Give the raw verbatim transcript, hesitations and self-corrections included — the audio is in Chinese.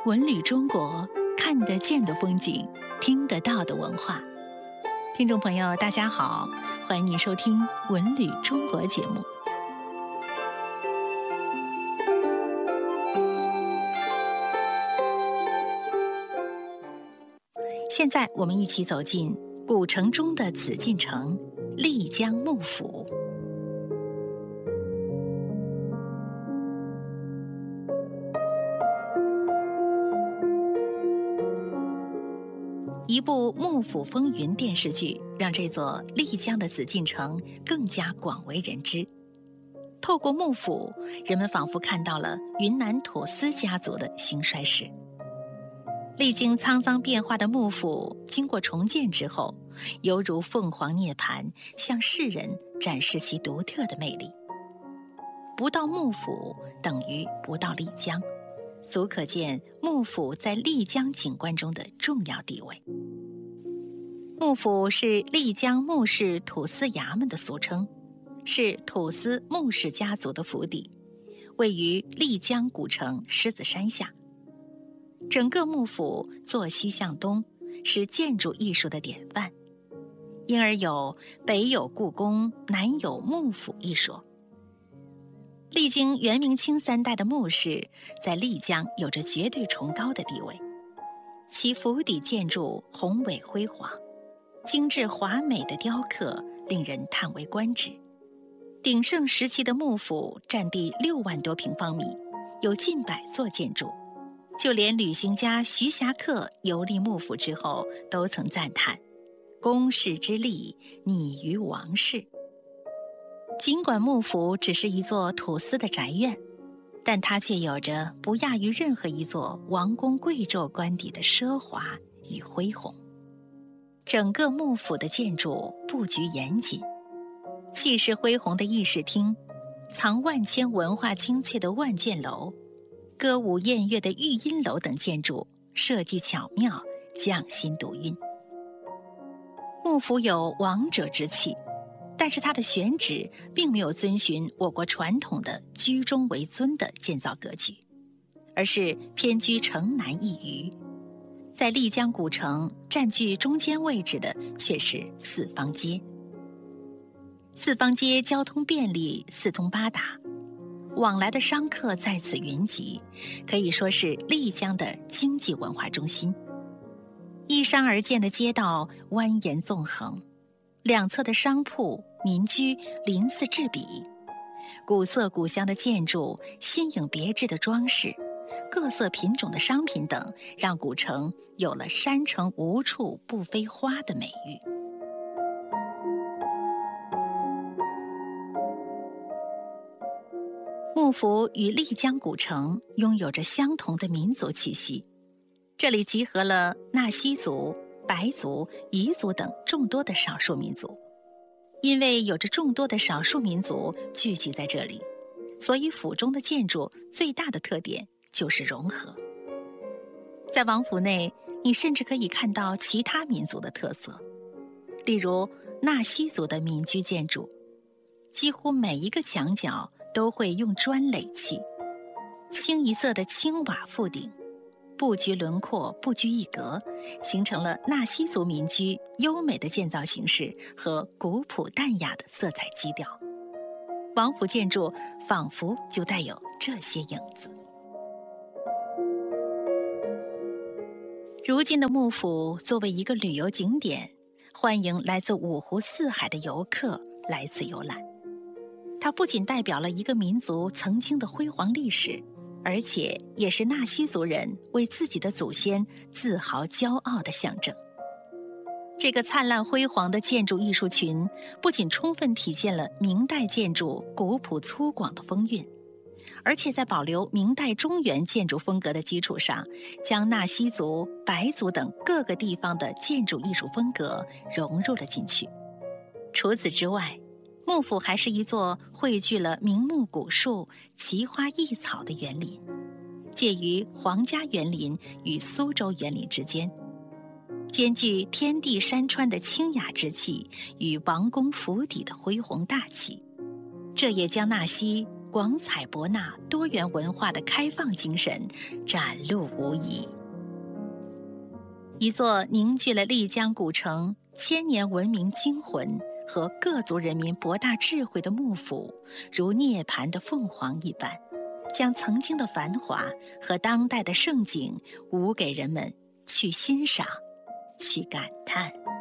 文旅中国，看得见的风景，听得到的文化。听众朋友，大家好，欢迎您收听《文旅中国》节目。现在我们一起走进古城中的紫禁城——丽江幕府。一部《幕府风云》电视剧让这座丽江的紫禁城更加广为人知。透过幕府，人们仿佛看到了云南土司家族的兴衰史。历经沧桑变化的幕府，经过重建之后，犹如凤凰涅槃，向世人展示其独特的魅力。不到幕府，等于不到丽江，足可见幕府在丽江景观中的重要地位。幕府是丽江幕氏土司衙门的俗称，是土司幕氏家族的府邸，位于丽江古城狮子山下。整个幕府坐西向东，是建筑艺术的典范，因而有北有故宫，南有幕府一说。历经元明清三代的幕氏在丽江有着绝对崇高的地位，其府邸建筑宏伟辉煌，精致华美的雕刻令人叹为观止。鼎盛时期的幕府占地六万多平方米，有近百座建筑，就连旅行家徐霞客游历幕府之后都曾赞叹：宫室之丽，拟于王室。尽管幕府只是一座土司的宅院，但它却有着不亚于任何一座王公贵胄官邸的奢华与恢宏。整个幕府的建筑布局严谨，气势恢宏的议事厅，藏万千文化精粹的万卷楼，歌舞宴乐的玉音楼等建筑设计巧妙，匠心独运。幕府有王者之气，但是它的选址并没有遵循我国传统的居中为尊的建造格局，而是偏居城南一隅。在丽江古城占据中间位置的却是四方街。四方街交通便利，四通八达，往来的商客在此云集，可以说是丽江的经济文化中心。依山而建的街道蜿蜒纵横，两侧的商铺民居鳞次栉比，古色古香的建筑，新颖别致的装饰，各色品种的商品等，让古城有了山城无处不飞花的美誉。幕府与丽江古城拥有着相同的民族气息，这里集合了纳西族、白族、彝族等众多的少数民族。因为有着众多的少数民族聚集在这里，所以府中的建筑最大的特点就是融合。在王府内，你甚至可以看到其他民族的特色，例如纳西族的民居建筑，几乎每一个墙角都会用砖垒砌，清一色的青瓦覆顶，布局轮廓不拘一格，形成了纳西族民居优美的建造形式和古朴淡雅的色彩基调。王府建筑仿佛就带有这些影子。如今的幕府作为一个旅游景点，欢迎来自五湖四海的游客来此游览。它不仅代表了一个民族曾经的辉煌历史，而且也是纳西族人为自己的祖先自豪骄傲的象征。这个灿烂辉煌的建筑艺术群，不仅充分体现了明代建筑古朴粗犷的风韵，而且在保留明代中原建筑风格的基础上，将纳西族、白族等各个地方的建筑艺术风格融入了进去。除此之外，幕府还是一座汇聚了名木古树、奇花异草的园林，介于皇家园林与苏州园林之间，兼具天地山川的清雅之气与王宫府邸的恢宏大气。这也将纳西广采博纳多元文化的开放精神展露无遗。一座凝聚了丽江古城千年文明精魂和各族人民博大智慧的幕府，如涅槃的凤凰一般，将曾经的繁华和当代的盛景舞给人们去欣赏，去感叹。